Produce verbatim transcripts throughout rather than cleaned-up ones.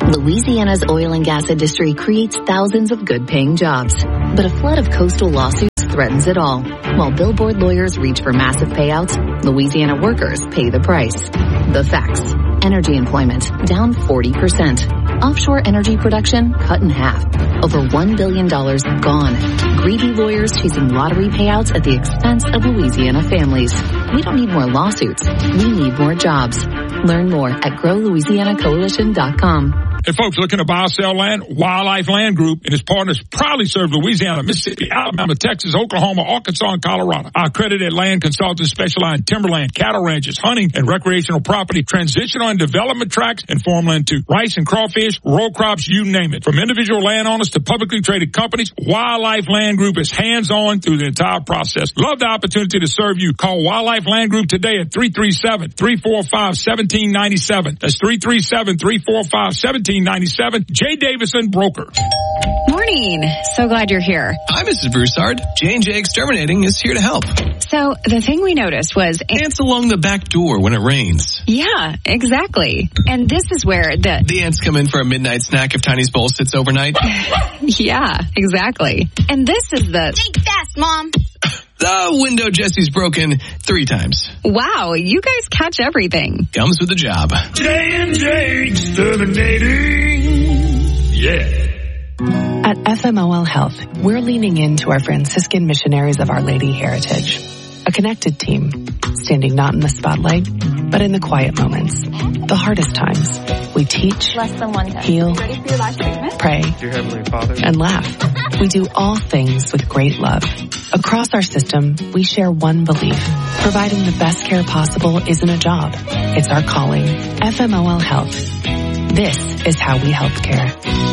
Louisiana's oil and gas industry creates thousands of good-paying jobs, but a flood of coastal lawsuits threatens it all. While billboard lawyers reach for massive payouts, Louisiana workers pay the price. The facts. Energy employment down forty percent. Offshore energy production cut in half. Over one billion dollars gone. Greedy lawyers chasing lottery payouts at the expense of Louisiana families. We don't need more lawsuits. We need more jobs. Learn more at grow louisiana coalition dot com. Hey, folks, looking to buy or sell land? Wildlife Land Group and its partners proudly serve Louisiana, Mississippi, Alabama, Texas, Oklahoma, Arkansas, and Colorado. Our accredited land consultants specialize in timberland, cattle ranches, hunting, and recreational property, transitional and development tracts, and farmland too. Rice and crawfish, row crops, you name it. From individual landowners to publicly traded companies, Wildlife Land Group is hands-on through the entire process. Love the opportunity to serve you. Call Wildlife Land Group today at three three seven, three four five, one seven nine seven. That's three three seven, three four five, one seven nine seven. Jay Davison, broker. Morning. So glad you're here. Hi, Missus Broussard. J and J Exterminating is here to help. So the thing we noticed was... Ants along the back door when it rains. Yeah, exactly. And this is where the... The ants come in for a midnight snack if Tiny's bowl sits overnight. Yeah, exactly. And this is the... Think fast, Mom. The window Jesse's broken three times. Wow, you guys catch everything. Comes with the job. J and J Exterminating. Yeah. At F M O L Health, we're leaning into our Franciscan missionaries of Our Lady heritage. A connected team, standing not in the spotlight, but in the quiet moments, the hardest times. We teach, Less than one test. heal, Ready for your last treatment? pray, Dear Heavenly Father, and laugh. We do all things with great love. Across our system, we share one belief. Providing the best care possible isn't a job. It's our calling. F M O L Health. This is how we help care.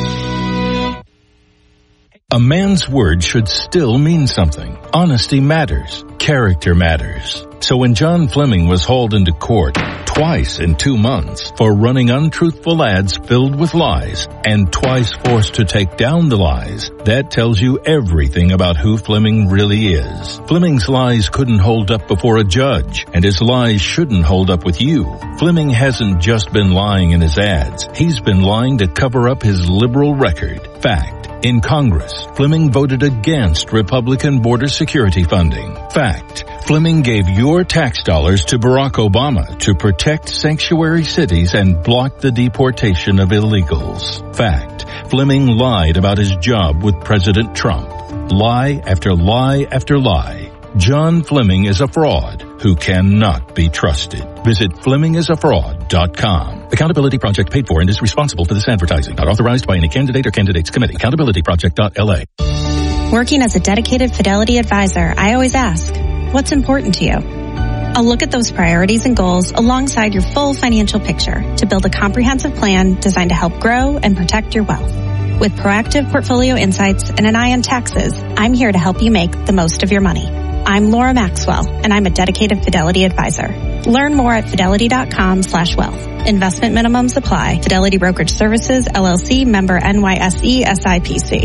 A man's word should still mean something. Honesty matters. Character matters. So when John Fleming was hauled into court twice in two months for running untruthful ads filled with lies and twice forced to take down the lies, that tells you everything about who Fleming really is. Fleming's lies couldn't hold up before a judge, and his lies shouldn't hold up with you. Fleming hasn't just been lying in his ads. He's been lying to cover up his liberal record. Fact. In Congress, Fleming voted against Republican border security funding. Fact. Fleming gave your tax dollars to Barack Obama to protect sanctuary cities and block the deportation of illegals. Fact. Fleming lied about his job with President Trump. Lie after lie after lie. John Fleming is a fraud who cannot be trusted. Visit Fleming is a fraud dot com. Accountability Project paid for and is responsible for this advertising. Not authorized by any candidate or candidates committee. accountability project dot L A. Working as a dedicated Fidelity advisor, I always ask, what's important to you? I'll look at those priorities and goals alongside your full financial picture to build a comprehensive plan designed to help grow and protect your wealth. With proactive portfolio insights and an eye on taxes, I'm here to help you make the most of your money. I'm Laura Maxwell, and I'm a dedicated Fidelity advisor. Learn more at fidelity.com slash wealth. Investment minimums apply. Fidelity Brokerage Services, L L C, member N Y S E, S I P C.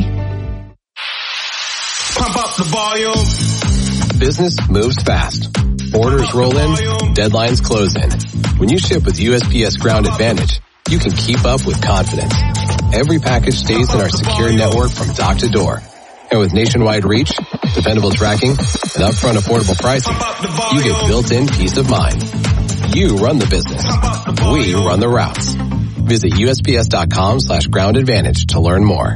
Pump up the volume. Business moves fast. Orders roll in, deadlines close in. When you ship with U S P S Ground Advantage, you can keep up with confidence. Every package stays in our secure network from dock to door. And with nationwide reach, dependable tracking, and upfront affordable pricing, you get built-in peace of mind. You run the business. We run the routes. Visit U S P S dot com slash ground advantage to learn more.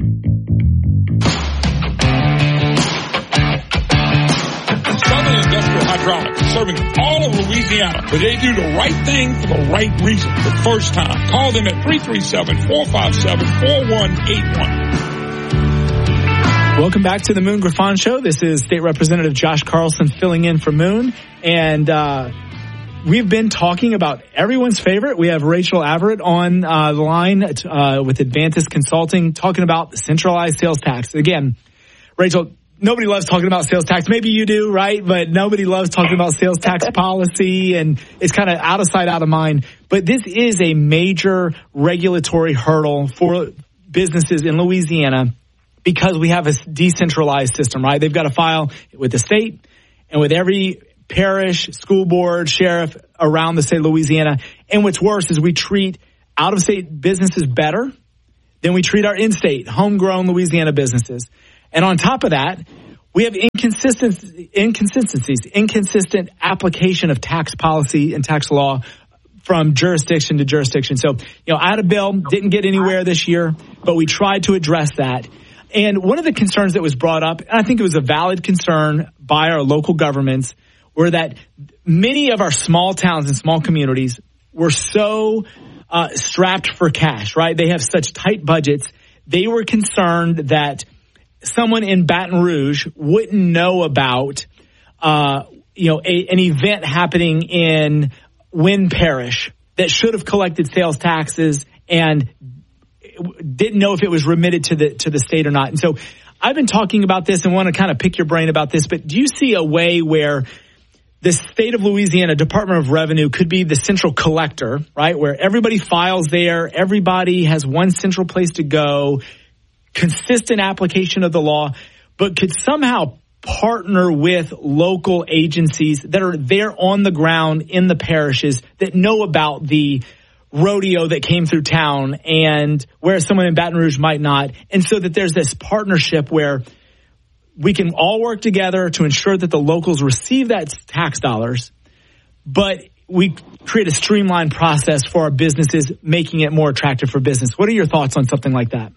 Southern Industrial Hydraulics, serving all of Louisiana, but they do the right thing for the right reason the first time. Call them at three three seven, four five seven, four one eight one. Welcome back to the Moon Griffon Show. This is State Representative Josh Carlson filling in for Moon. And uh, we've been talking about everyone's favorite. We have Rachel Averett on uh, the line uh, with Advantis Consulting talking about the centralized sales tax. Again, Rachel, nobody loves talking about sales tax. Maybe you do, right? But nobody loves talking about sales tax policy, and it's kind of out of sight, out of mind. But this is a major regulatory hurdle for businesses in Louisiana, because we have a decentralized system, right? They've got to file with the state and with every parish, school board, sheriff around the state of Louisiana. And what's worse is we treat out-of-state businesses better than we treat our in-state, homegrown Louisiana businesses. And on top of that, we have inconsistencies, inconsistencies, inconsistent application of tax policy and tax law from jurisdiction to jurisdiction. So, you know, I had a bill, didn't get anywhere this year, but we tried to address that. And one of the concerns that was brought up, and I think it was a valid concern by our local governments, were that many of our small towns and small communities were so uh, strapped for cash, right? They have such tight budgets. They were concerned that someone in Baton Rouge wouldn't know about, uh, you know, a, an event happening in Wynn Parish that should have collected sales taxes and didn't know if it was remitted to the to the state or not. And so I've been talking about this and want to kind of pick your brain about this, but do you see a way where the state of Louisiana Department of Revenue could be the central collector, right, where everybody files there, everybody has one central place to go, consistent application of the law, but could somehow partner with local agencies that are there on the ground in the parishes that know about the rodeo that came through town and where someone in Baton Rouge might not. And so that there's this partnership where we can all work together to ensure that the locals receive that tax dollars, but we create a streamlined process for our businesses, making it more attractive for business. What are your thoughts on something like that?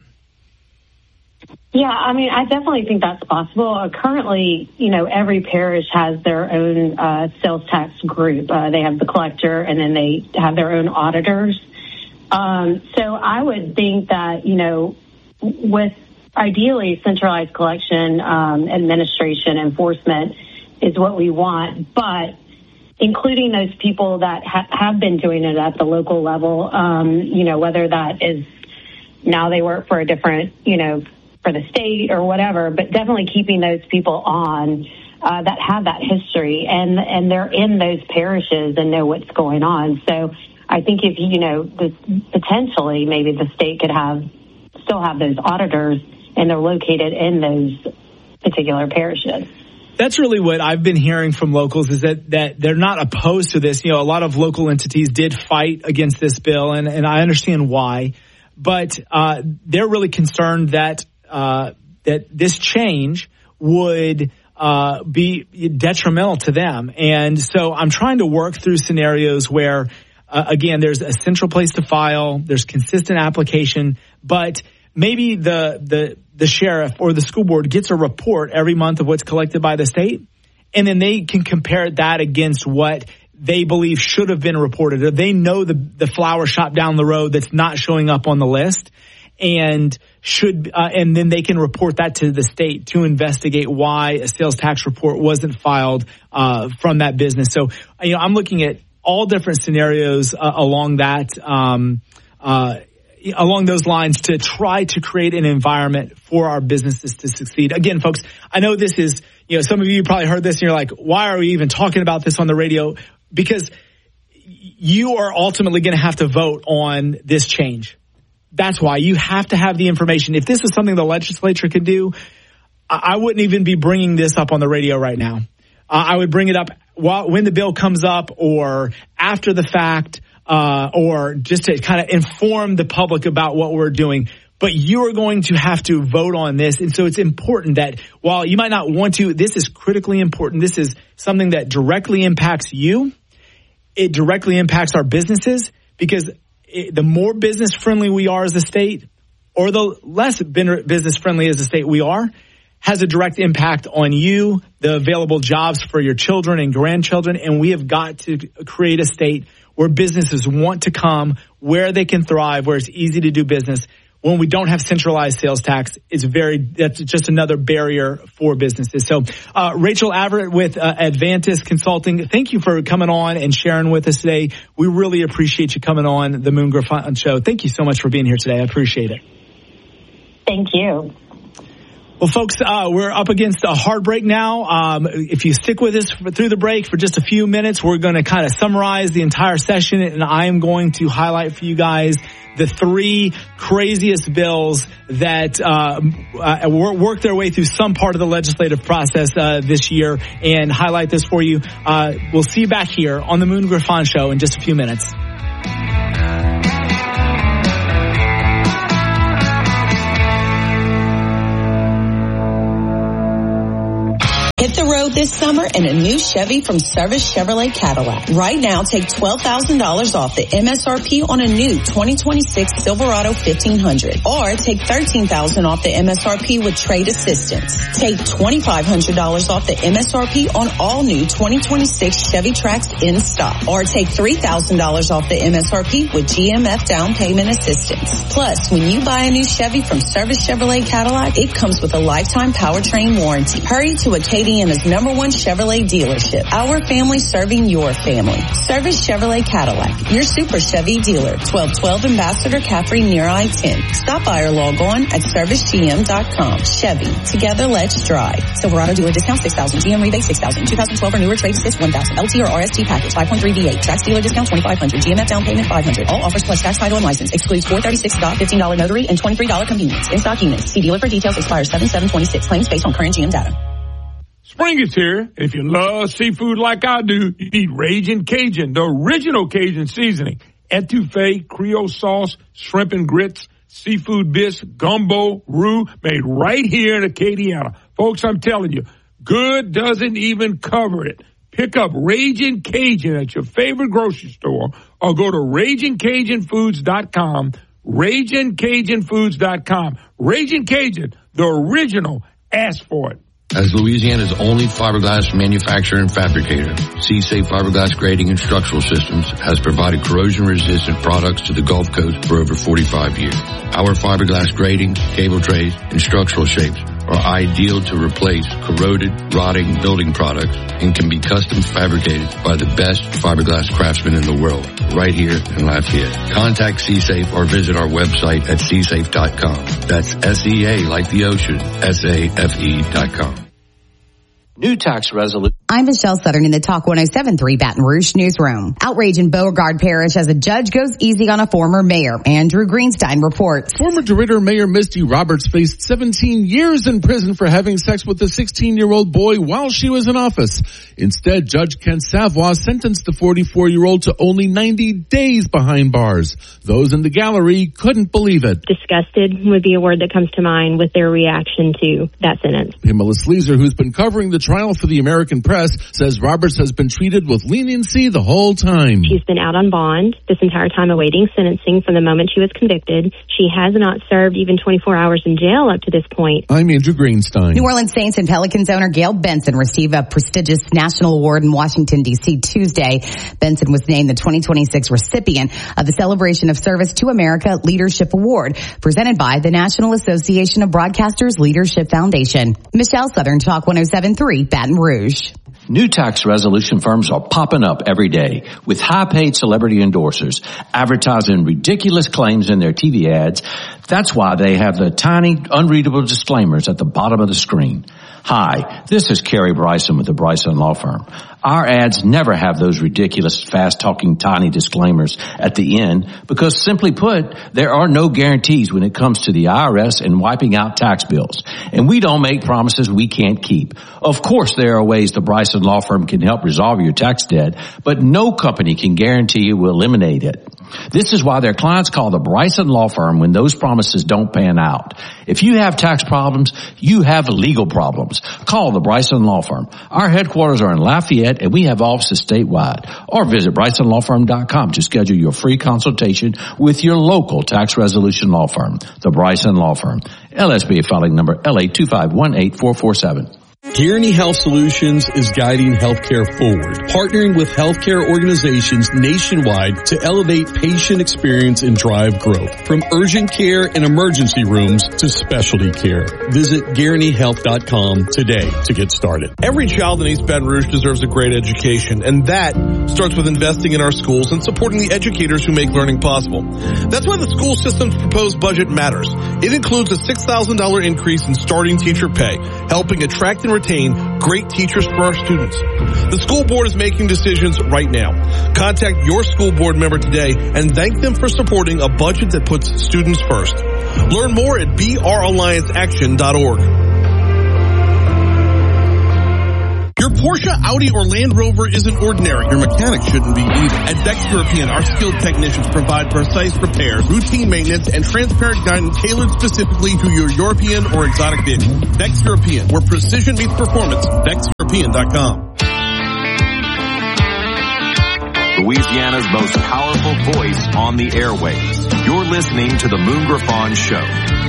Yeah, I mean, I definitely think that's possible. Uh, currently, you know, every parish has their own uh, sales tax group. Uh, they have the collector, and then they have their own auditors. Um, so I would think that, you know, with ideally centralized collection, um, administration, enforcement is what we want, but including those people that ha- have been doing it at the local level, um, you know, whether that is now they work for a different, you know, for the state or whatever, but definitely keeping those people on uh, that have that history and and they're in those parishes and know what's going on. So I think if, you know, this, potentially maybe the state could have still have those auditors and they're located in those particular parishes. That's really what I've been hearing from locals is that, that they're not opposed to this. You know, a lot of local entities did fight against this bill, and, and I understand why. But uh, they're really concerned that uh, that this change would uh, be detrimental to them. And so I'm trying to work through scenarios where, uh, again, there's a central place to file, there's consistent application, but maybe the the the sheriff or the school board gets a report every month of what's collected by the state, and then they can compare that against what they believe should have been reported. Or they know the the flower shop down the road that's not showing up on the list, and should uh, and then they can report that to the state to investigate why a sales tax report wasn't filed uh, from that business. So, you know, I'm looking at all different scenarios uh, along that. Um, uh, along those lines to try to create an environment for our businesses to succeed. Again, folks, I know this is, you know, some of you probably heard this and you're like, why are we even talking about this on the radio? Because you are ultimately going to have to vote on this change. That's why you have to have the information. If this was something the legislature could do, I wouldn't even be bringing this up on the radio right now. Uh, I would bring it up while, when the bill comes up or after the fact. Uh, or just to kind of inform the public about what we're doing. But you are going to have to vote on this. And so it's important that while you might not want to, this is critically important. This is something that directly impacts you. It directly impacts our businesses because it, the more business friendly we are as a state or the less business friendly as a state we are has a direct impact on you, the available jobs for your children and grandchildren. And we have got to create a state where businesses want to come, where they can thrive, where it's easy to do business. When we don't have centralized sales tax, it's very, that's just another barrier for businesses. So, uh, Rachel Averett with uh, Advantis Consulting, thank you for coming on and sharing with us today. We really appreciate you coming on the Moon Griffon Show. Thank you so much for being here today. I appreciate it. Thank you. Well, folks, uh, we're up against a hard break now. Um, if you stick with us for, through the break for just a few minutes, we're going to kind of summarize the entire session, and I am going to highlight for you guys the three craziest bills that uh, uh, work their way through some part of the legislative process uh, this year and highlight this for you. Uh, we'll see you back here on the Moon Griffon Show in just a few minutes. this summer in a new Chevy from Service Chevrolet Cadillac. Right now, take twelve thousand dollars off the M S R P on a new twenty twenty-six Silverado fifteen hundred. Or take thirteen thousand dollars off the M S R P with trade assistance. Take twenty-five hundred dollars off the M S R P on all new twenty twenty-six Chevy Trax in stock. Or take three thousand dollars off the M S R P with G M F down payment assistance. Plus, when you buy a new Chevy from Service Chevrolet Cadillac, it comes with a lifetime powertrain warranty. Hurry to Acadiana's number one Chevrolet dealership. Our family serving your family. Service Chevrolet Cadillac, your Super Chevy dealer. twelve twelve Ambassador Caffrey near I ten. Stop by or log on at service g m dot com. Chevy, together let's drive. Silverado dealer discount six thousand. G M rebate six thousand. twenty twelve or newer trade assist one thousand. L T or R S T package five point three V eight. Trax dealer discount twenty-five hundred. G M F down payment five hundred. All offers plus tax, title, and license. Excludes four thirty-six stock, fifteen dollars notary, and twenty-three dollars convenience. In stock units. See dealer for details. Expires seven seven twenty-six. Claims based on current G M data. Spring is here. If you love seafood like I do, you need Ragin' Cajun, the original Cajun seasoning. Etouffee, Creole sauce, shrimp and grits, seafood bisque, gumbo, roux, made right here in Acadiana. Folks, I'm telling you, good doesn't even cover it. Pick up Ragin' Cajun at your favorite grocery store or go to ragin cajun foods dot com. ragin cajun foods dot com. Ragin' Cajun, the original. Ask for it. As Louisiana's only fiberglass manufacturer and fabricator, C-Safe Fiberglass Grading and Structural Systems has provided corrosion-resistant products to the Gulf Coast for over forty-five years. Our fiberglass grading, cable trays, and structural shapes are ideal to replace corroded, rotting building products and can be custom fabricated by the best fiberglass craftsmen in the world, right here in Lafayette. Contact C-Safe or visit our website at c safe dot com. That's S E A like the ocean, S A F E dot com. New tax resolution. I'm Michelle Southern in the Talk one oh seven point three Baton Rouge newsroom. Outrage in Beauregard Parish as a judge goes easy on a former mayor. Andrew Greenstein reports. Former DeRidder Mayor Misty Roberts faced seventeen years in prison for having sex with a sixteen-year-old boy while she was in office. Instead, Judge Ken Savoy sentenced the forty-four-year-old to only ninety days behind bars. Those in the gallery couldn't believe it. Disgusted would be a word that comes to mind with their reaction to that sentence. Pamela Sleazer, who's been covering the trial for the American Press, says Roberts has been treated with leniency the whole time. She's been out on bond this entire time awaiting sentencing from the moment she was convicted. She has not served even twenty-four hours in jail up to this point. I'm Andrew Greenstein. New Orleans Saints and Pelicans owner Gail Benson received a prestigious national award in Washington, D C Tuesday. Benson was named the twenty twenty-six recipient of the Celebration of Service to America Leadership Award, presented by the National Association of Broadcasters Leadership Foundation. Michelle Southern, Talk one oh seven point three, Baton Rouge. New tax resolution firms are popping up every day with high-paid celebrity endorsers advertising ridiculous claims in their T V ads. That's why they have the tiny, unreadable disclaimers at the bottom of the screen. Hi, this is Kerry Bryson with the Bryson Law Firm. Our ads never have those ridiculous, fast-talking, tiny disclaimers at the end because, simply put, there are no guarantees when it comes to the I R S and wiping out tax bills. And we don't make promises we can't keep. Of course, there are ways the Bryson Law Firm can help resolve your tax debt, but no company can guarantee it will eliminate it. This is why their clients call the Bryson Law Firm when those promises don't pan out. If you have tax problems, you have legal problems. Call the Bryson Law Firm. Our headquarters are in Lafayette, and we have offices statewide. Or visit bryson law firm dot com to schedule your free consultation with your local tax resolution law firm. The Bryson Law Firm. L S B A filing number L A two five one eight four four seven. Kearney Health Solutions is guiding healthcare forward, partnering with healthcare organizations nationwide to elevate patient experience and drive growth. From urgent care and emergency rooms to specialty care. Visit Guaranty Health dot com today to get started. Every child in East Baton Rouge deserves a great education, and that starts with investing in our schools and supporting the educators who make learning possible. That's why the school system's proposed budget matters. It includes a six thousand dollars increase in starting teacher pay, helping attract and retain great teachers for our students. The school board is making decisions right now. Contact your school board member today and thank them for supporting a budget that puts students first. Learn more at b r alliance action dot org. Your Porsche, Audi, or Land Rover isn't ordinary. Your mechanic shouldn't be either. At Bex European, our skilled technicians provide precise repairs, routine maintenance, and transparent guidance tailored specifically to your European or exotic vehicle. Bex European, where precision meets performance. Bex European. European dot com. Louisiana's most powerful voice on the airwaves. You're listening to the Moon Griffon Show.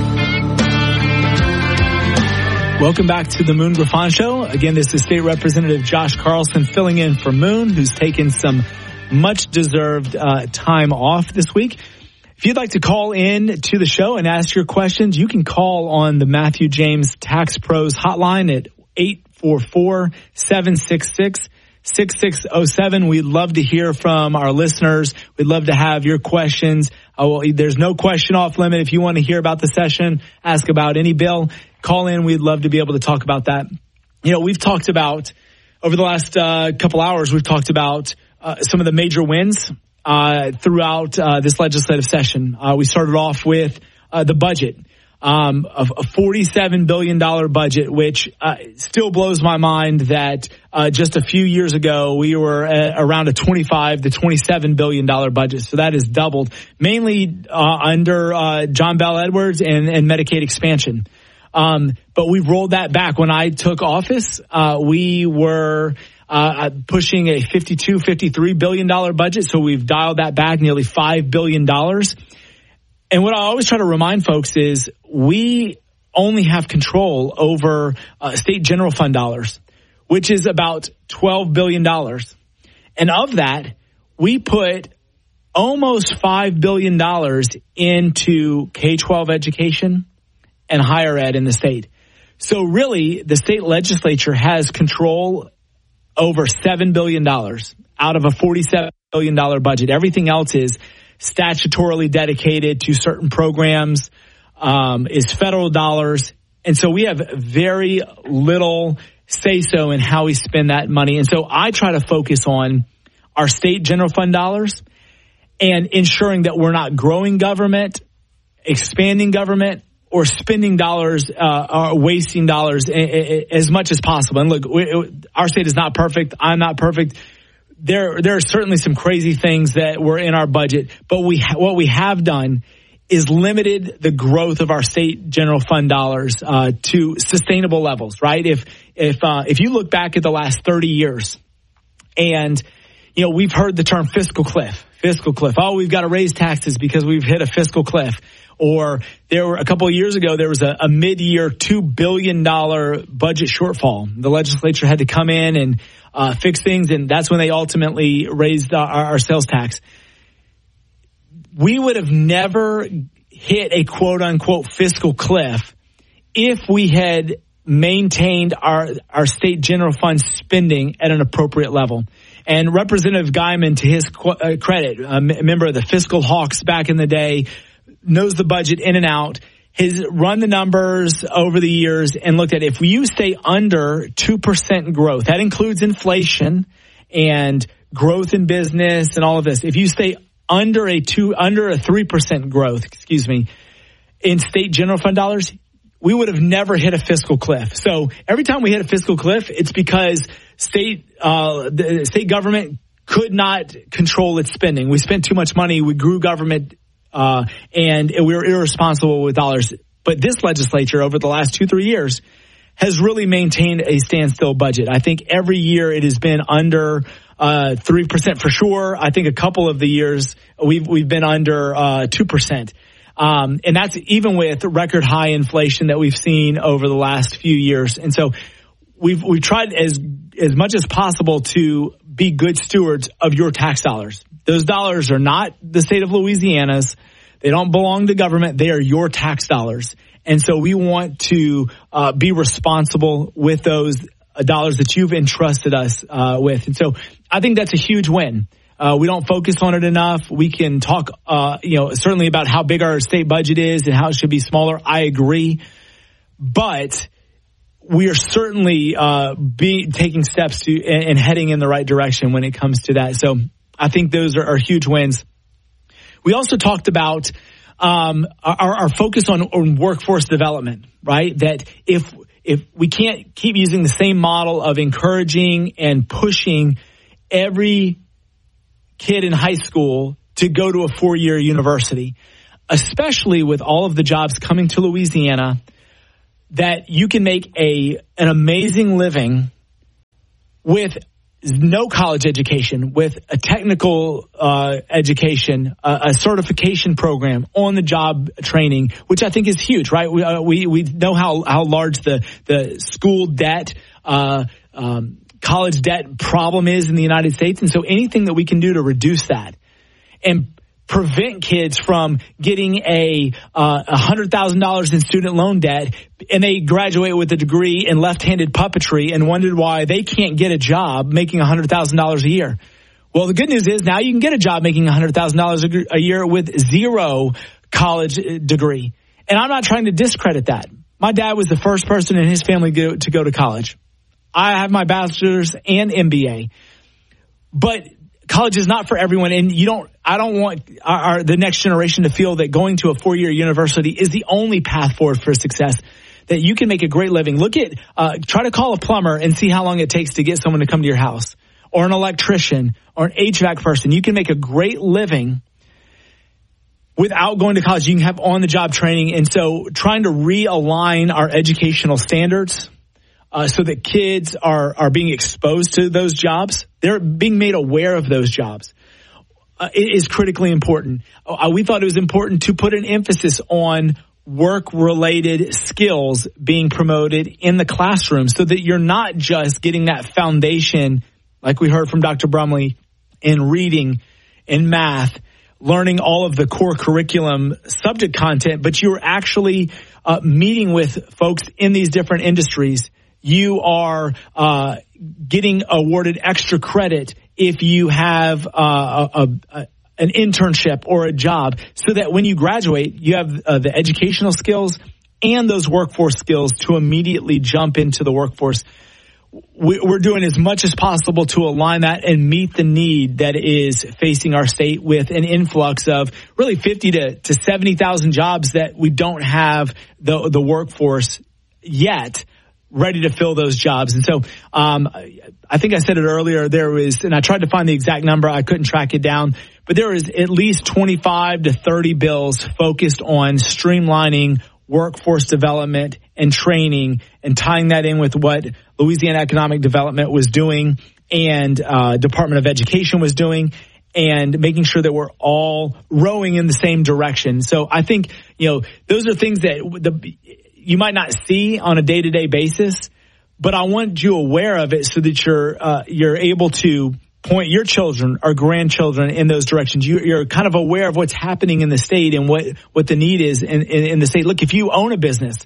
Welcome back to the Moon Griffon Show. Again, this is State Representative Josh Carlson filling in for Moon, who's taken some much-deserved uh, time off this week. If you'd like to call in to the show and ask your questions, you can call on the Matthew James Tax Pros hotline at eight four four, seven six six, six six zero seven. We'd love to hear from our listeners. We'd love to have your questions. Uh, well, there's no question off limit. If you want to hear about the session, ask about any bill, call in. We'd love to be able to talk about that. You know, we've talked about, over the last uh, couple hours, we've talked about uh, some of the major wins uh, throughout uh, this legislative session. Uh, we started off with uh, the budget. Um, of a forty-seven billion dollars budget, which uh, still blows my mind that uh, just a few years ago we were at around a twenty-five to twenty-seven billion dollars budget. So that has doubled, mainly uh, under uh, John Bel Edwards and, and Medicaid expansion. Um, but we've rolled that back. When I took office, uh, we were uh, pushing a fifty-two, fifty-three billion dollars budget. So we've dialed that back nearly five billion dollars. And what I always try to remind folks is we only have control over uh, state general fund dollars, which is about twelve billion dollars. And of that, we put almost five billion dollars into K twelve education and higher ed in the state. So really, the state legislature has control over seven billion dollars out of a forty-seven billion dollars budget. Everything else is statutorily dedicated to certain programs, um, is federal dollars. And so we have very little say-so in how we spend that money. And so I try to focus on our state general fund dollars and ensuring that we're not growing government, expanding government, or spending dollars, uh, or wasting dollars as much as possible. And look, we, our state is not perfect. I'm not perfect. There, there are certainly some crazy things that were in our budget, but we, what we have done is limited the growth of our state general fund dollars uh, to sustainable levels. Right? If if uh, if you look back at the last thirty years, and you know we've heard the term fiscal cliff, fiscal cliff. Oh, we've got to raise taxes because we've hit a fiscal cliff. Or there were a couple of years ago, there was a, a mid-year two billion dollars budget shortfall. The legislature had to come in and uh, fix things, and that's when they ultimately raised our, our sales tax. We would have never hit a quote-unquote fiscal cliff if we had maintained our, our state general fund spending at an appropriate level. And Representative Guyman, to his qu- uh, credit, a m- member of the Fiscal Hawks back in the day, knows the budget in and out, has run the numbers over the years and looked at if you stay under two percent growth, that includes inflation and growth in business and all of this. If you stay under a two, under a three percent growth, excuse me, in state general fund dollars, we would have never hit a fiscal cliff. So every time we hit a fiscal cliff, it's because state, uh, the state government could not control its spending. We spent too much money. We grew government Uh, and we were irresponsible with dollars. But this legislature over the last two, three years has really maintained a standstill budget. I think every year it has been under uh, three percent for sure. I think a couple of the years we've, we've been under uh, two percent. Um, and that's even with record high inflation that we've seen over the last few years. And so we've, we've tried as, as much as possible to be good stewards of your tax dollars. Those dollars are not the state of Louisiana's. They don't belong to government. They are your tax dollars. And so we want to uh, be responsible with those uh, dollars that you've entrusted us uh, with. And so I think that's a huge win. Uh, we don't focus on it enough. We can talk, uh, you know, certainly about how big our state budget is and how it should be smaller. I agree. But we are certainly uh, be taking steps to and, and heading in the right direction when it comes to that. So I think those are, are huge wins. We also talked about um, our, our focus on, on workforce development, right? That if if we can't keep using the same model of encouraging and pushing every kid in high school to go to a four-year university, especially with all of the jobs coming to Louisiana, that you can make a an amazing living with no college education, with a technical uh, education, uh, a certification program, on-the-job training, which I think is huge, right? We uh, we, we know how, how large the, the school debt, uh, um, college debt problem is in the United States. And so anything that we can do to reduce that and prevent kids from getting a uh, one hundred thousand dollars in student loan debt, and they graduate with a degree in left-handed puppetry and wondered why they can't get a job making one hundred thousand dollars a year. Well, the good news is now you can get a job making one hundred thousand dollars a year with zero college degree. And I'm not trying to discredit that. My dad was the first person in his family to, to go to college. I have my bachelor's and M B A. But college is not for everyone, and you don't. I don't want our, our, the next generation to feel that going to a four-year university is the only path forward for success. That you can make a great living. Look at, uh, try to call a plumber and see how long it takes to get someone to come to your house, or an electrician, or an H V A C person. You can make a great living without going to college. You can have on-the-job training, and so trying to realign our educational standards. Uh, so that kids are, are being exposed to those jobs. They're being made aware of those jobs. Uh, it is critically important. Uh, we thought it was important to put an emphasis on work-related skills being promoted in the classroom so that you're not just getting that foundation, like we heard from Doctor Brumley, in reading, in math, learning all of the core curriculum subject content, but you're actually uh, meeting with folks in these different industries. You are uh, getting awarded extra credit if you have uh, a, a, an internship or a job, so that when you graduate, you have uh, the educational skills and those workforce skills to immediately jump into the workforce. We, we're doing as much as possible to align that and meet the need that is facing our state with an influx of really fifty to, to seventy thousand jobs that we don't have the, the workforce yet ready to fill those jobs. And so um, I think I said it earlier, there was, and I tried to find the exact number, I couldn't track it down, but there was at least twenty-five to thirty bills focused on streamlining workforce development and training and tying that in with what Louisiana Economic Development was doing and uh, Department of Education was doing, and making sure that we're all rowing in the same direction. So I think, you know, those are things that the you might not see on a day-to-day basis, but I want you aware of it so that you're uh, you're able to point your children or grandchildren in those directions. You, you're kind of aware of what's happening in the state and what, what the need is in, in, in the state. Look, if you own a business,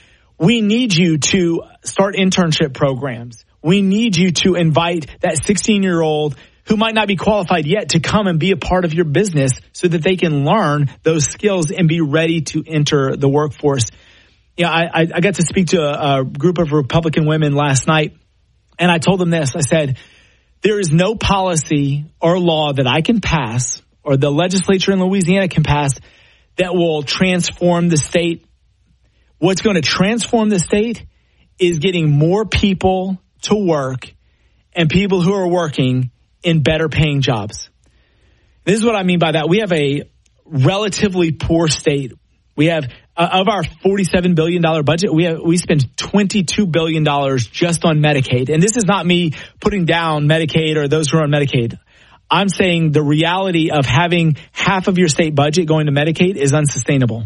we need you to start internship programs. We need you to invite that sixteen-year-old who might not be qualified yet to come and be a part of your business so that they can learn those skills and be ready to enter the workforce. Yeah, I, I got to speak to a, a group of Republican women last night, and I told them this. I said, there is no policy or law that I can pass or the legislature in Louisiana can pass that will transform the state. What's going to transform the state is getting more people to work and people who are working in better paying jobs. This is what I mean by that. We have a relatively poor state. We have Uh, of our forty-seven billion dollars budget, we have, we spend twenty-two billion dollars just on Medicaid. And this is not me putting down Medicaid or those who are on Medicaid. I'm saying the reality of having half of your state budget going to Medicaid is unsustainable.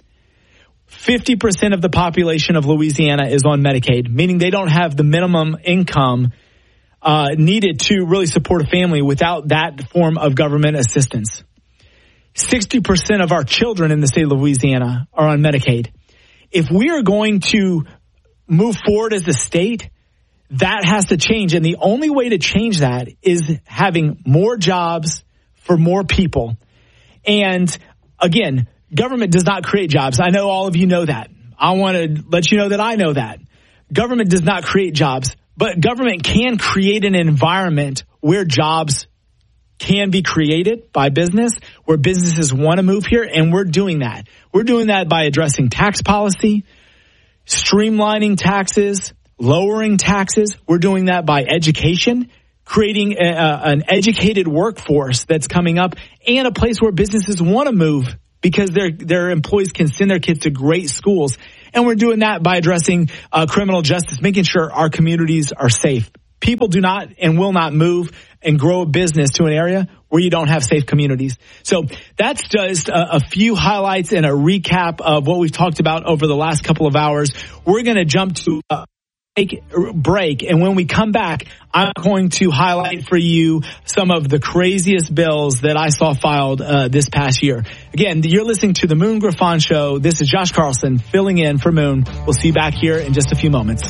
fifty percent of the population of Louisiana is on Medicaid, meaning they don't have the minimum income uh, needed to really support a family without that form of government assistance. sixty percent of our children in the state of Louisiana are on Medicaid. If we are going to move forward as a state, that has to change. And the only way to change that is having more jobs for more people. And again, government does not create jobs. I know all of you know that. I want to let you know that I know that. Government does not create jobs, but government can create an environment where jobs can be created by business, where businesses want to move here, and we're doing that. We're doing that by addressing tax policy, streamlining taxes, lowering taxes. We're doing that by education, creating a, a, an educated workforce that's coming up, and a place where businesses want to move because their their employees can send their kids to great schools. And we're doing that by addressing uh, criminal justice, making sure our communities are safe. People do not and will not move and grow a business to an area where you don't have safe communities. So that's just a, a few highlights and a recap of what we've talked about over the last couple of hours. We're going to jump to a break, and when we come back, I'm going to highlight for you some of the craziest bills that I saw filed uh, this past year. Again, you're listening to the Moon Griffon Show. This is Josh Carlson filling in for Moon. We'll see you back here in just a few moments.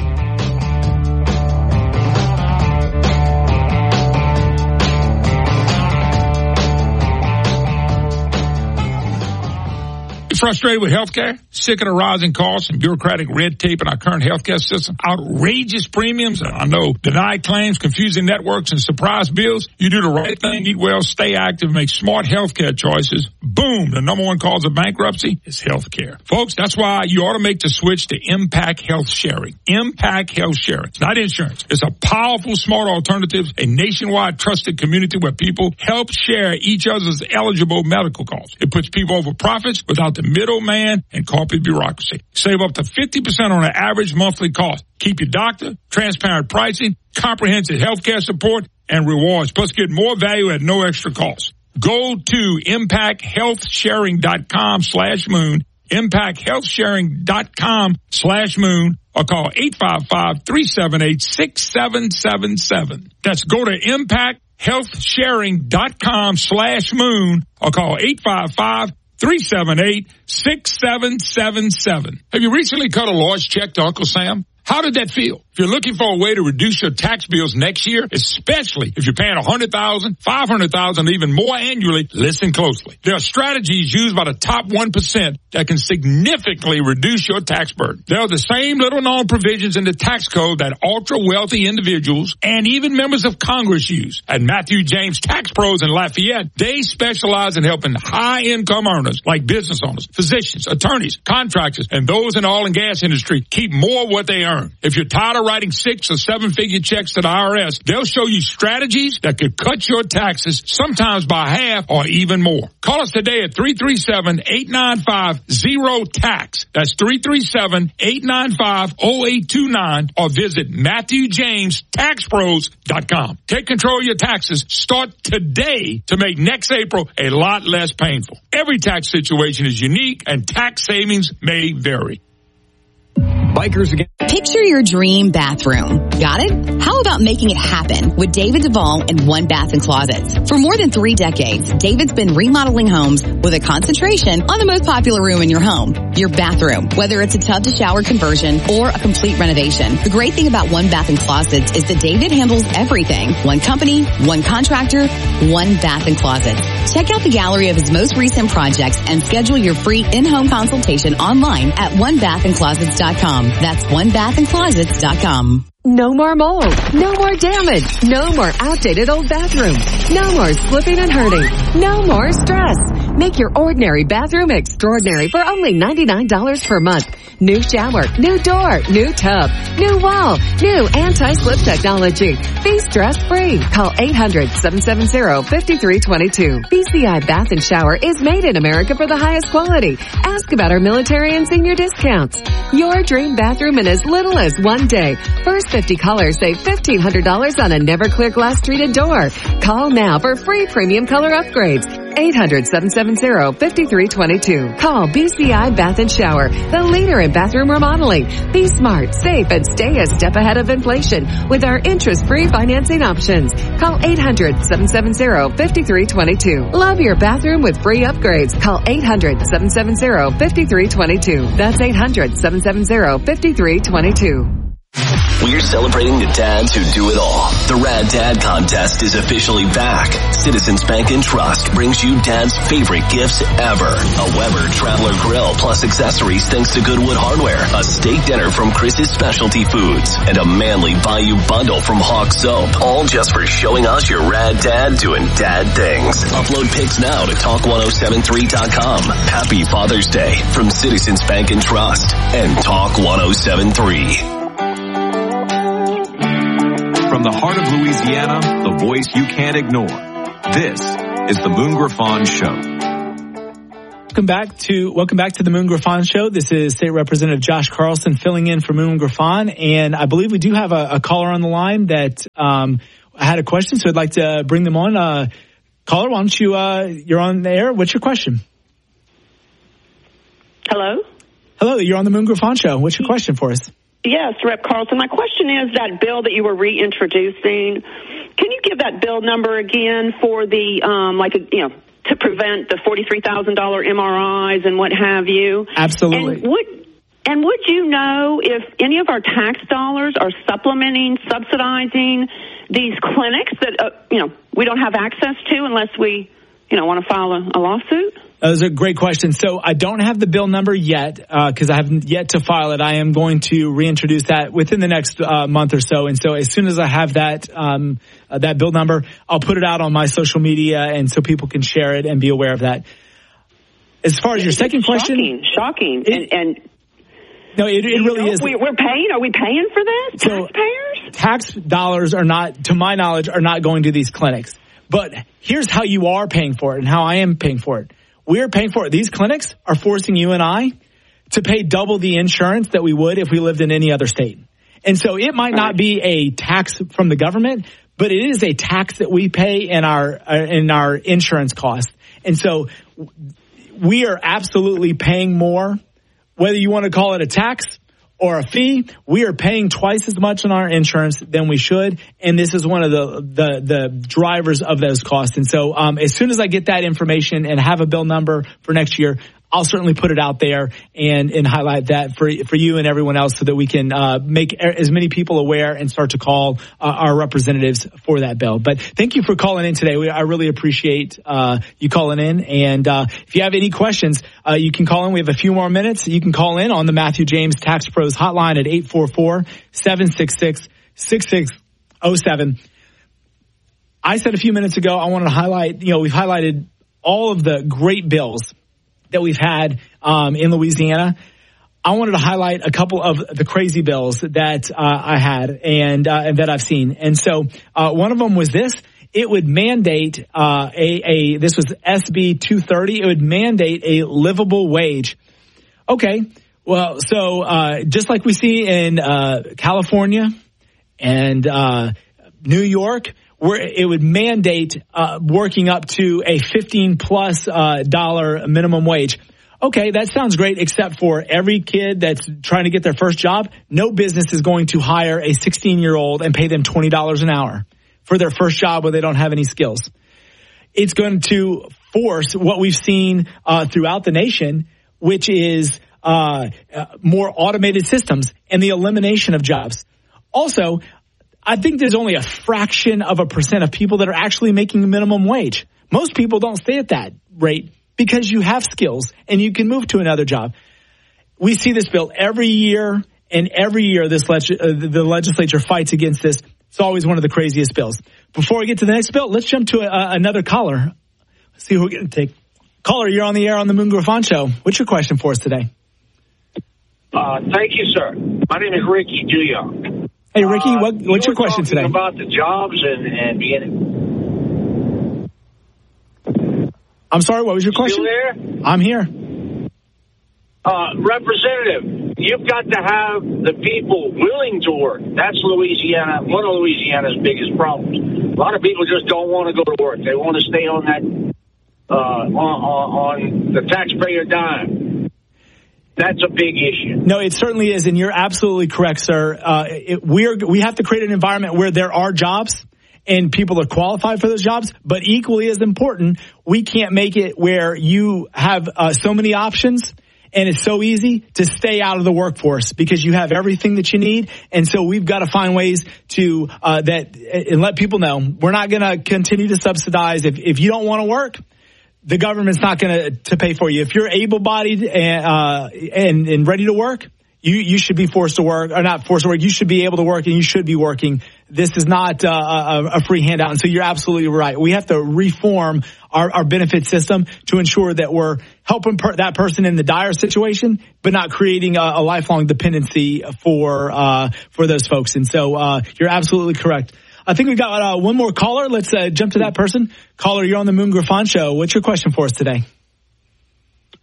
Frustrated with healthcare? Sick of the rising costs and bureaucratic red tape in our current healthcare system? Outrageous premiums? I know. Denied claims, confusing networks, and surprise bills? You do the right thing, eat well, stay active, make smart healthcare choices. Boom! The number one cause of bankruptcy is healthcare. Folks, that's why you ought to make the switch to Impact Health Sharing. Impact Health Sharing. It's not insurance. It's a powerful, smart alternative, a nationwide trusted community where people help share each other's eligible medical costs. It puts people over profits without the middleman and corporate bureaucracy. Save up to fifty percent on an average monthly cost. Keep your doctor, transparent pricing, comprehensive health care support, and rewards. Plus, get more value at no extra cost. Go to impact health sharing dot com slash moon, impact health sharing dot com slash moon, or call eight five five, three seven eight, six seven seven seven. That's go to impact health sharing dot com slash moon, or call eight five five, three seven eight, six seven seven seven. Have you recently cut a large check to Uncle Sam? How did that feel? If you're looking for a way to reduce your tax bills next year, especially if you're paying one hundred thousand dollars, five hundred thousand dollars, even more annually, listen closely. There are strategies used by the top one percent that can significantly reduce your tax burden. There are the same little-known provisions in the tax code that ultra-wealthy individuals and even members of Congress use. At Matthew James Tax Pros in Lafayette, they specialize in helping high-income earners like business owners, physicians, attorneys, contractors, and those in the oil and gas industry keep more of what they earn. If you're tired of writing six or seven figure checks to the I R S, they'll show you strategies that could cut your taxes sometimes by half or even more. Call us today at three three seven, eight nine five, zero tax. That's three three seven, eight nine five, zero eight two nine, or visit Matthew James Tax Pros dot com. Take control of your taxes. Start today to make next April a lot less painful. Every tax situation is unique and tax savings may vary. Bikers again. Picture your dream bathroom. Got it? How about making it happen with David Duvall and One Bath and Closets? For more than three decades, David's been remodeling homes with a concentration on the most popular room in your home, your bathroom. Whether it's a tub to shower conversion or a complete renovation, the great thing about One Bath and Closets is that David handles everything. One company, one contractor, One Bath and Closets. Check out the gallery of his most recent projects and schedule your free in-home consultation online at one bath and closets dot com. That's one bath and closets dot com. No more mold. No more damage. No more outdated old bathrooms. No more slipping and hurting. No more stress. Make your ordinary bathroom extraordinary for only ninety-nine dollars per month. New shower, new door, new tub, new wall, new anti-slip technology. Be stress-free. Call eight hundred, seven seven zero, five three two two. B C I Bath and Shower is made in America for the highest quality. Ask about our military and senior discounts. Your dream bathroom in as little as one day. First fifty callers save fifteen hundred dollars on a Never-Clear glass treated door. Call now for free premium color upgrades. eight hundred, seven seven zero, five three two two. Call B C I Bath and Shower, the leader in bathroom remodeling. Be smart, safe, and stay a step ahead of inflation with our interest-free financing options. Call eight hundred, seven seven zero, five three two two. Love your bathroom with free upgrades. Call eight hundred, seven seven zero, five three two two. That's eight hundred, seven seven zero, five three two two. We're celebrating the dads who do it all. The Rad Dad Contest is officially back. Citizens Bank and Trust brings you Dad's favorite gifts ever. A Weber Traveler Grill plus accessories thanks to Goodwood Hardware. A steak dinner from Chris's Specialty Foods. And a manly Bayou bundle from Hawk Soap. All just for showing us your Rad Dad doing dad things. Upload pics now to talk ten seventy-three dot com. Happy Father's Day from Citizens Bank and Trust and Talk ten seventy-three. From the heart of Louisiana, the voice you can't ignore. This is the Moon Griffon Show. welcome back to welcome back to the Moon Griffon Show. This is State Representative Josh Carlson filling in for Moon Griffon, and I believe we do have a, a caller on the line that um, had a question, so I'd like to bring them on. Uh, caller, why don't you? Uh, you're on the air. What's your question? Hello. Hello, you're on the Moon Griffon Show. What's your question for us? Yes, Rep Carlson. My question is that bill that you were reintroducing. Can you give that bill number again for the um, like a, you know. to prevent the forty-three thousand dollars M R Is and what have you? Absolutely. And would, and would you know if any of our tax dollars are supplementing, subsidizing these clinics that, uh, you know, we don't have access to unless we, you know, want to file a, a lawsuit? That was a great question. So I don't have the bill number yet because uh, I haven't yet to file it. I am going to reintroduce that within the next uh, month or so. And so as soon as I have that um, uh, that bill number, I'll put it out on my social media and so people can share it and be aware of that. As far as your second shocking, question. Shocking. It, and, and no, it, it really know, is. We, we're paying. Are we paying for this? So, taxpayers? Tax dollars are not, to my knowledge, are not going to these clinics. But here's how you are paying for it and how I am paying for it. We're paying for it. These clinics are forcing you and I to pay double the insurance that we would if we lived in any other state. And so it might not be a tax from the government, but it is a tax that we pay in our uh, in our insurance cost. And so we are absolutely paying more, whether you want to call it a tax or a fee. We are paying twice as much on our insurance than we should, and this is one of the the, the drivers of those costs. And so um, as soon as I get that information and have a bill number for next year, I'll certainly put it out there and, and highlight that for for you and everyone else so that we can uh, make as many people aware and start to call uh, our representatives for that bill. But thank you for calling in today. We, I really appreciate uh, you calling in. And uh, if you have any questions, uh, you can call in. We have a few more minutes. You can call in on the Matthew James Tax Pros hotline at eight four four, seven six six, six six zero seven. I said a few minutes ago, I wanted to highlight, you know, we've highlighted all of the great bills that we've had um, in Louisiana. I wanted to highlight a couple of the crazy bills that uh, I had and uh, and that I've seen. And so uh, one of them was this. It would mandate uh, a, a, this was S B two thirty. It would mandate a livable wage. Okay. Well, so uh, just like we see in uh, California and uh, New York, where it would mandate uh, working up to a fifteen plus uh, dollar minimum wage. Okay, that sounds great, except for every kid that's trying to get their first job. No business is going to hire a sixteen-year-old and pay them twenty dollars an hour for their first job where they don't have any skills. It's going to force what we've seen uh, throughout the nation, which is uh, uh, more automated systems and the elimination of jobs. Also, I think there's only a fraction of a percent of people that are actually making a minimum wage. Most people don't stay at that rate because you have skills and you can move to another job. We see this bill every year, and every year this leg- uh, the legislature fights against this. It's always one of the craziest bills. Before we get to the next bill, let's jump to a, another caller. Let's see who we're going to take. Caller, you're on the air on the Moon Griffon Show. What's your question for us today? Uh, thank you, sir. My name is Ricky Julia. Hey, Ricky, what, uh, what's you your question today? About the jobs and, and being. I'm sorry, what was your question? Still there? I'm here. Uh, Representative, you've got to have the people willing to work. That's Louisiana, one of Louisiana's biggest problems. A lot of people just don't want to go to work. They want to stay on that, uh, on, on, on the taxpayer dime. That's a big issue. No, it certainly is, and you're absolutely correct, sir. Uh, it, we're we have to create an environment where there are jobs and people are qualified for those jobs. But equally as important, we can't make it where you have uh, so many options and it's so easy to stay out of the workforce because you have everything that you need. And so we've got to find ways to uh, that and let people know we're not going to continue to subsidize. If if you don't want to work, the government's not going to to pay for you. If you're able-bodied and, uh, and and ready to work, you you should be forced to work, or not forced to work. You should be able to work, and you should be working. This is not uh, a, a free handout. And so you're absolutely right. We have to reform our, our benefit system to ensure that we're helping per, that person in the dire situation, but not creating a, a lifelong dependency for uh, for those folks. And so uh, you're absolutely correct. I think we got uh, one more caller. Let's uh, jump to that person. Caller, you're on the Moon Griffon Show. What's your question for us today?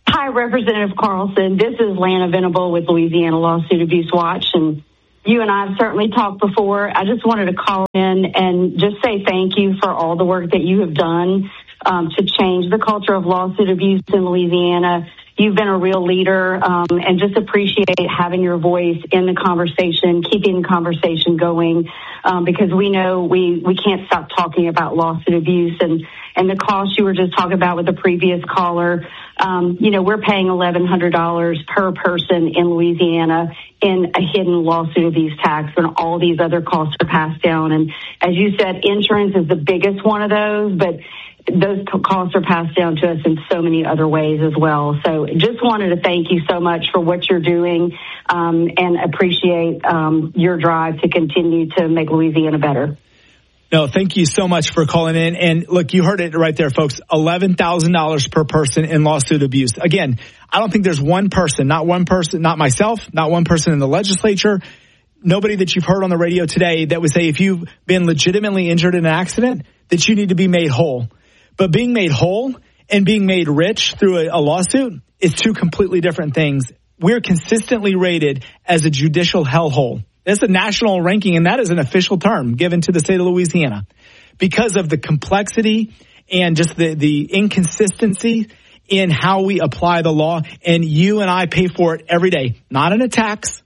Hi, Representative Carlson. This is Lana Venable with Louisiana Lawsuit Abuse Watch, and you and I have certainly talked before. I just wanted to call in and just say thank you for all the work that you have done um, to change the culture of lawsuit abuse in Louisiana. You've been a real leader, um, and just appreciate having your voice in the conversation, keeping the conversation going, um, because we know we, we can't stop talking about lawsuit abuse and, and the cost you were just talking about with the previous caller. Um, you know, we're paying eleven hundred dollars per person in Louisiana in a hidden lawsuit abuse tax, and all these other costs are passed down. And as you said, insurance is the biggest one of those, but those costs are passed down to us in so many other ways as well. So just wanted to thank you so much for what you're doing, um, and appreciate um, your drive to continue to make Louisiana better. No, thank you so much for calling in. And look, you heard it right there, folks. eleven thousand dollars per person in lawsuit abuse. Again, I don't think there's one person, not one person, not myself, not one person in the legislature, nobody that you've heard on the radio today that would say if you've been legitimately injured in an accident, that you need to be made whole. But being made whole and being made rich through a, a lawsuit is two completely different things. We're consistently rated as a judicial hellhole. That's a national ranking, and that is an official term given to the state of Louisiana because of the complexity and just the, the inconsistency in how we apply the law. And you and I pay for it every day, not in a tax,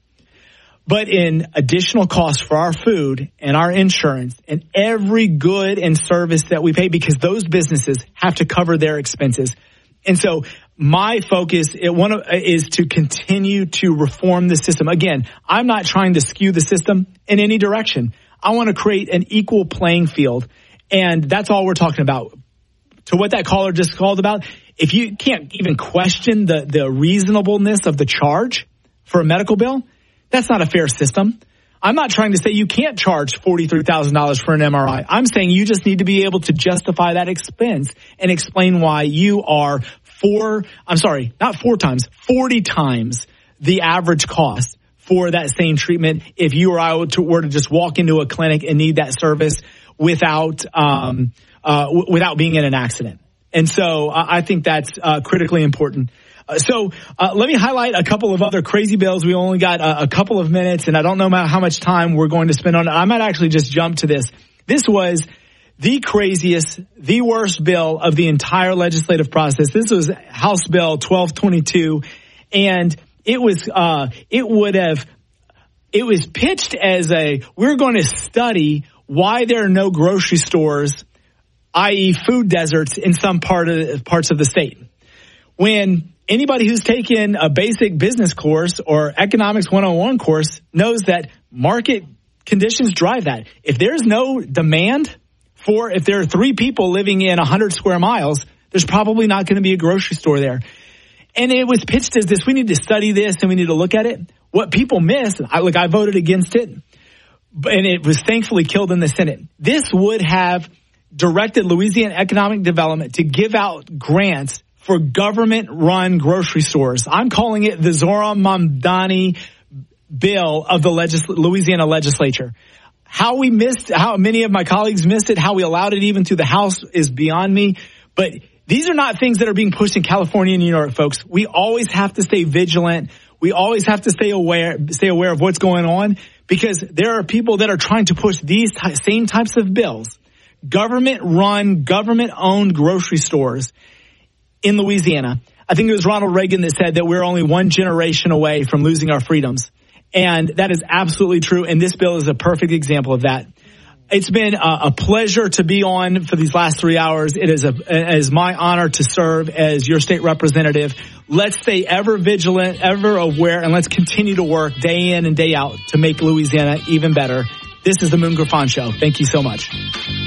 but in additional costs for our food and our insurance and every good and service that we pay, because those businesses have to cover their expenses. And so my focus it, one of, is to continue to reform the system. Again, I'm not trying to skew the system in any direction. I want to create an equal playing field. And that's all we're talking about. To what that caller just called about, if you can't even question the, the reasonableness of the charge for a medical bill, that's not a fair system. I'm not trying to say you can't charge forty-three thousand dollars for an M R I. I'm saying you just need to be able to justify that expense and explain why you are four, I'm sorry, not four times, forty times the average cost for that same treatment if you or I were to, were to just walk into a clinic and need that service without, um, uh, w- without being in an accident. And so uh, I think that's uh, critically important. Uh, so uh, let me highlight a couple of other crazy bills. We only got a, a couple of minutes, and I don't know how much time we're going to spend on it. I might actually just jump to this. This was the craziest, the worst bill of the entire legislative process. This was House Bill twelve twenty-two, and it was uh, it would have it was pitched as a we're going to study why there are no grocery stores, that is, food deserts in some part of parts of the state. When anybody who's taken a basic business course or economics one oh one course knows that market conditions drive that. If there's no demand for, if there are three people living in one hundred square miles, there's probably not going to be a grocery store there. And it was pitched as this, we need to study this and we need to look at it. What people miss, I, look, I voted against it, and it was thankfully killed in the Senate. This would have directed Louisiana Economic Development to give out grants for government-run grocery stores. I'm calling it the Zohran Mamdani bill of the legis- Louisiana legislature. How we missed, how many of my colleagues missed it, how we allowed it even through the House is beyond me. But these are not things that are being pushed in California and New York, folks. We always have to stay vigilant. We always have to stay aware, stay aware of what's going on, because there are people that are trying to push these ty- same types of bills, government-run, government-owned grocery stores in Louisiana. I think it was Ronald Reagan that said that we're only one generation away from losing our freedoms. And that is absolutely true. And this bill is a perfect example of that. It's been a, a pleasure to be on for these last three hours. It is a, it is my honor to serve as your state representative. Let's stay ever vigilant, ever aware, and let's continue to work day in and day out to make Louisiana even better. This is the Moon Griffon Show. Thank you so much.